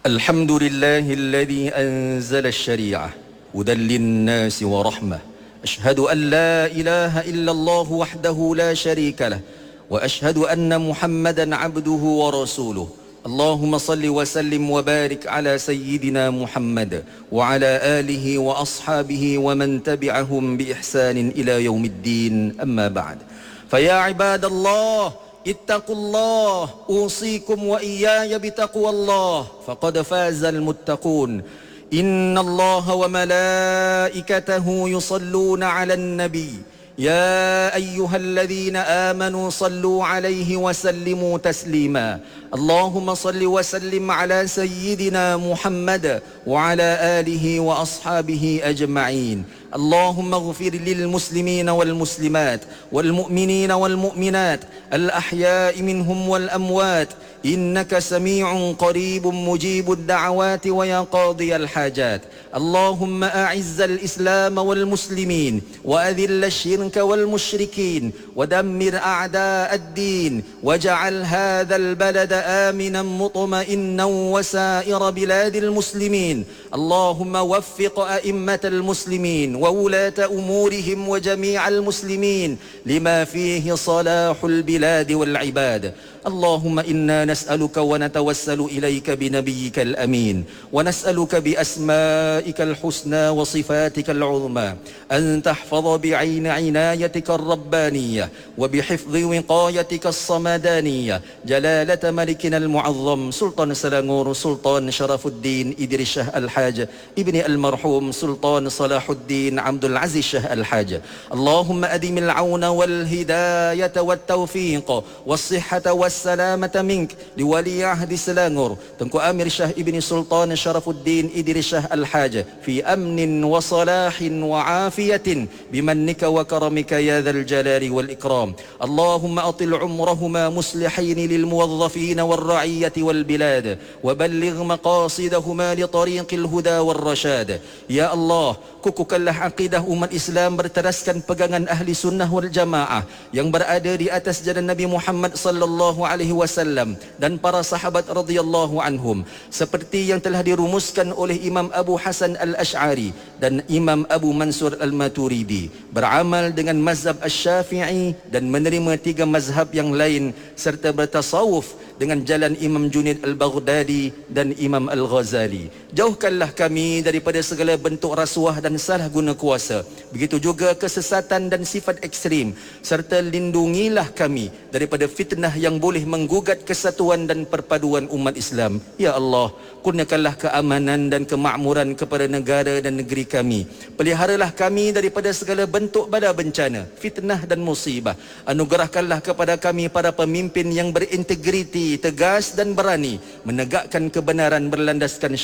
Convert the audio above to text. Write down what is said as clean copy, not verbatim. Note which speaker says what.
Speaker 1: الحمد لله الذي أنزل الشريعة هدى للناس ورحمة. أشهد أن لا إله إلا الله وحده لا شريك له، وأشهد أن محمدا عبده ورسوله. اللهم صل وسلم وبارك على سيدنا محمد وعلى آله وأصحابه ومن تبعهم بإحسان إلى يوم الدين. أما بعد، فيا عباد الله اتقوا الله، أوصيكم وإياي بتقوى الله، فقد فاز المتقون. إن الله وملائكته يصلون على النبي، يا أيها الذين آمنوا صلوا عليه وسلموا تسليما. اللهم صل وسلم على سيدنا محمد وعلى آله وأصحابه أجمعين. اللهم اغفر للمسلمين والمسلمات والمؤمنين والمؤمنات الأحياء منهم والأموات، إنك سميع قريب مجيب الدعوات ويا قاضي الحاجات. اللهم أعز الإسلام والمسلمين وأذل الشرك والمشركين ودمر أعداء الدين، واجعل هذا البلد آمنا مطمئنا وسائر بلاد المسلمين. اللهم وفق أئمة المسلمين وولاة أمورهم وجميع المسلمين لما فيه صلاح البلاد والعباد. اللهم إنا نسألك ونتوسل إليك بنبيك الأمين، ونسألك بأسمائك الحسنى وصفاتك العظمى أن تحفظ بعين عنايتك الربانية وبحفظ وقايتك الصمدانية جلالة ملكنا المعظم سلطان سلانغور سلطان شرف الدين إدريس شاه الحاج ابن المرحوم سلطان صلاح الدين عبد العزيز شاه الحاج. اللهم أدم العون والهداية والتوفيق والصحة والسلامة منك لولي عهد سلانغور تنكو أمير شاه ابن سلطان شرف الدين إدريس شاه الحاج في أمن وصلاح وعافية بمنك وكرمك يا ذا الجلال والإكرام. اللهم أطل عمرهما مصلحين للموظفين والرعية والبلاد، وبلغ مقاصدهما لطريق الهدى والرشاد. يا الله, kukukanlah akidah umat Islam berteraskan pegangan ahli sunnah wal jamaah yang berada di atas jalan Nabi Muhammad sallallahu alaihi wasallam dan para sahabat radhiyallahu anhum, seperti yang telah dirumuskan oleh Imam Abu Hasan al-Ash'ari dan Imam Abu Mansur al-Maturidi, beramal dengan mazhab Asy-Syafi'i dan menerima 3 mazhab yang lain, serta bertasawuf dengan jalan Imam Junaid al-Baghdadi dan Imam al-Ghazali. Jauhkanlah kami daripada segala bentuk rasuah dan salah guna kuasa, begitu juga kesesatan dan sifat ekstrim, serta lindungilah kami daripada fitnah yang boleh menggugat kesatuan dan perpaduan umat Islam. Ya Allah, kurniakanlah keamanan dan kemakmuran kepada negara dan negeri kami. Peliharalah kami daripada segala bentuk bala bencana, fitnah dan musibah. Anugerahkanlah kepada kami para pemimpin yang berintegriti, tegas dan berani menegakkan kebenaran berlandaskan